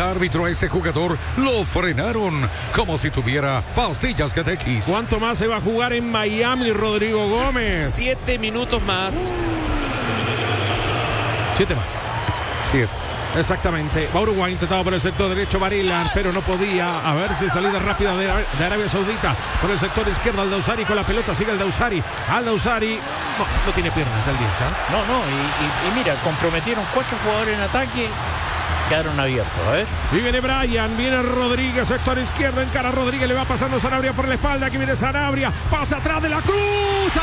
árbitro a ese jugador lo frenaron como si tuviera pastillas GTX. ¿Cuánto más se va a jugar en Miami, Rodrigo Gómez? 7 minutos más. 7 más. 7. Exactamente. Va Uruguay, intentado por el sector derecho Varela, pero no podía. A ver si salida rápida de Arabia Saudita. Por el sector izquierdo Al-Dawsari con la pelota. Sigue Al-Dawsari. Al-Dawsari no tiene piernas el 10. No, y mira, comprometieron 4 jugadores en ataque. Quedaron abiertos, a ver. Y viene Brian, viene Rodríguez, sector izquierdo, encara Rodríguez, le va pasando Sanabria por la espalda. Aquí viene Sanabria, pasa atrás de la Cruz.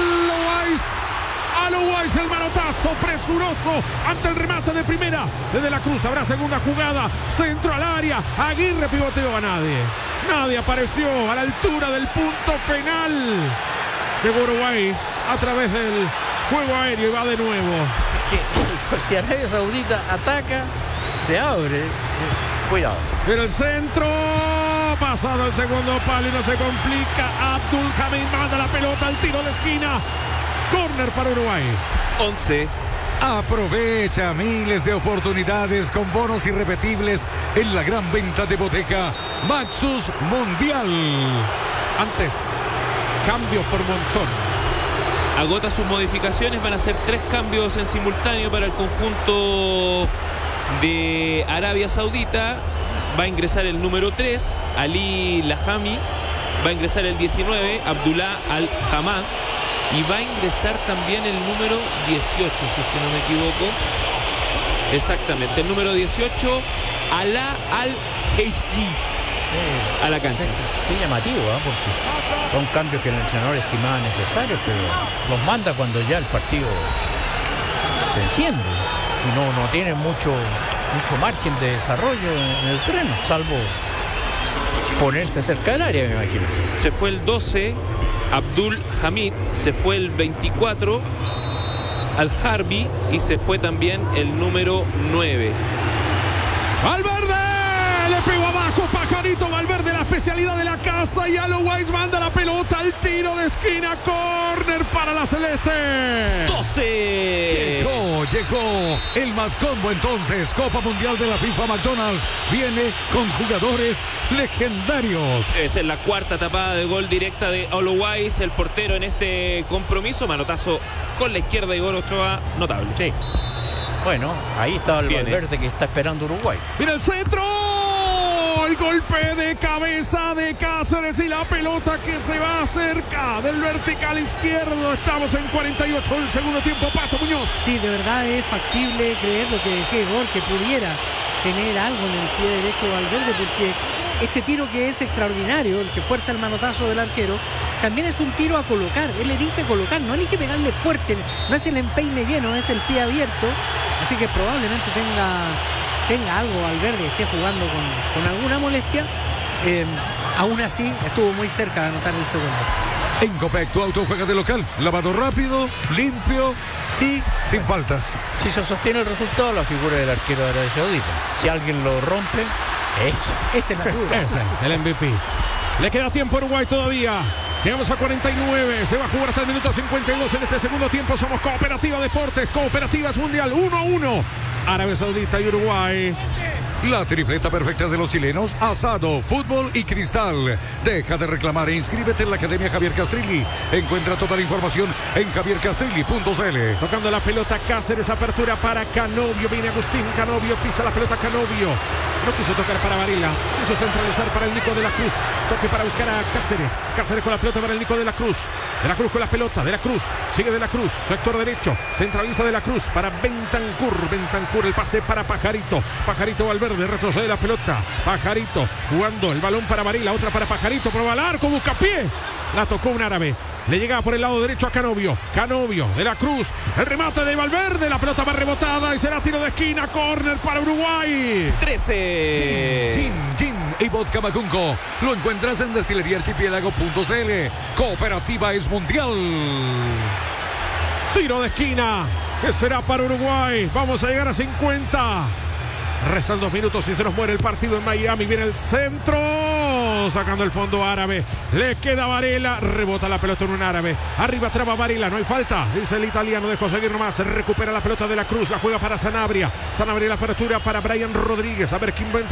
Alois, el manotazo presuroso ante el remate de primera desde la Cruz. Habrá segunda jugada, centro al área. Aguirre pivoteó a nadie. Nadie apareció a la altura del punto penal de Uruguay a través del juego aéreo y va de nuevo. Es que si Arabia Saudita ataca, se abre. Cuidado. En el centro, pasado el segundo palo y no se complica. Abdul Hamid manda la pelota al tiro de esquina. Corner para Uruguay. 11. Aprovecha miles de oportunidades con bonos irrepetibles en la gran venta de boteca Maxus Mundial. Antes, cambios por montón. Agota sus modificaciones, van a ser 3 cambios en simultáneo para el conjunto de Arabia Saudita. Va a ingresar el número 3, Ali Lahami. Va a ingresar el 19, Abdullah Al-Hamad. Y va a ingresar también el número 18, si es que no me equivoco. Exactamente, el número 18, Alaa Al-Heijji, a la cancha. Qué llamativo, porque son cambios que el entrenador estimaba necesarios, pero los manda cuando ya el partido se enciende. Y no tiene mucho margen de desarrollo en el terreno, salvo ponerse cerca del área, me imagino. Se fue el 12, Abdul Hamid, se fue el 24, Al-Harbi, y se fue también el número 9. Valverde le pegó abajo, Pajarito Valverde, la especialidad de la casa, y Alois manda la pelota al tiro de esquina, córner para la celeste. 12. Llegó el Madcombo entonces, Copa Mundial de la FIFA McDonald's, viene con jugadores legendarios. Esa es la 4ª tapada de gol directa de Alois, el portero en este compromiso. Manotazo con la izquierda, Igor Ochoa, notable. Sí. Bueno, ahí está el Valverde que está esperando Uruguay. ¡Mira el centro! El golpe de cabeza de Cáceres y la pelota que se va cerca del vertical izquierdo. Estamos en 48 del segundo tiempo. Pato Muñoz. Sí, de verdad es factible creer lo que decía Igor, que pudiera tener algo en el pie derecho Valverde, porque este tiro, que es extraordinario, el que fuerza el manotazo del arquero, también es un tiro a colocar. Él elige colocar, no elige pegarle fuerte, no es el empeine lleno, es el pie abierto. Así que probablemente tenga algo Valverde, esté jugando con alguna molestia. Aún así estuvo muy cerca de anotar el segundo. En Copec, tu auto juega de local, lavado rápido, limpio y sin faltas. Si se sostiene el resultado, la figura del arquero de Arabia Saudita. Si alguien lo rompe, ese es la figura. Ese, el MVP. Le queda tiempo a Uruguay todavía. Llegamos a 49, se va a jugar hasta el minuto 52 en este segundo tiempo. Somos Cooperativa Deportes, Cooperativas Mundial, 1-1. Arabia Saudita y Uruguay. La tripleta perfecta de los chilenos, asado, fútbol y cristal. Deja de reclamar e inscríbete en la Academia Javier Castrilli. Encuentra toda la información en javiercastrilli.cl. Tocando la pelota Cáceres, apertura para Canovio. Viene Agustín Canovio, pisa la pelota Canovio. No quiso tocar para Varela, quiso centralizar para el Nico de la Cruz. Toque para buscar a Cáceres. Cáceres con la pelota para el Nico de la Cruz. De la Cruz con la pelota, de la Cruz. Sigue de la Cruz, sector derecho. Centraliza de la Cruz para Bentancur. Bentancur, el pase para Pajarito. Pajarito Valverde. Retrocede la pelota, Pajarito jugando el balón para Varela, otra para Pajarito, prueba el arco, busca pie, la tocó un árabe, le llegaba por el lado derecho a Canovio, Canovio de la Cruz, el remate de Valverde, la pelota va rebotada y será tiro de esquina, córner para Uruguay. 13. Gin y vodka Macunco, lo encuentras en destileriearchipiélago.cl. Cooperativa es mundial. Tiro de esquina, que será para Uruguay, vamos a llegar a 50. Restan 2 minutos y se nos muere el partido en Miami. Viene el centro, sacando el fondo árabe. Le queda Varela, rebota la pelota en un árabe. Arriba traba Varela, no hay falta, dice el italiano, dejó seguir nomás. Recupera la pelota de la Cruz, la juega para Sanabria. Sanabria, la apertura para Brian Rodríguez. A ver quién va a